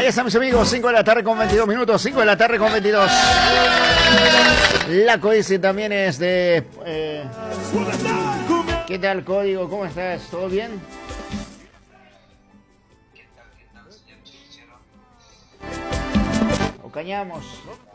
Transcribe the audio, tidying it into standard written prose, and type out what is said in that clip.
Ahí están mis amigos, 5 de la tarde con 22 minutos, 5 de la tarde con 22. La códice también es de... ¿Qué tal, Código? ¿Cómo estás? ¿Todo bien? ¿Qué tal, señor Chichero? Ocañamos.